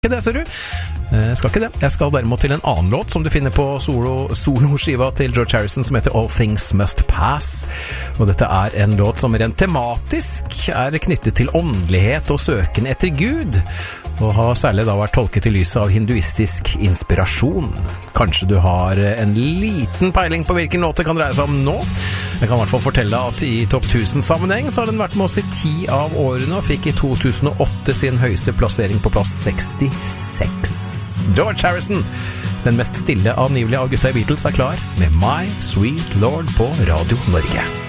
Ikke det, ser du? Jeg skal ikke det. Jeg skal derimot til en annen låt som du finner på solo-skiva til George Harrison, som heter All Things Must Pass. Og dette er en låt som rent tematisk er knyttet til åndelighet og søken etter Gud, og har særlig da vært tolket i lyset av hinduistisk inspirasjon. Kanskje du har en liten peiling på hvilken låt det kan dreie seg om nå. Jeg kan i hvert fall fortelle at i Topp 1000-sammenheng så har den vært med oss i 10 av årene, og fikk i 2008 sin høyeste plassering på plass 66. George Harrison, den mest stille angivelig av gutta i Beatles, er klar med My Sweet Lord på Radio Norge.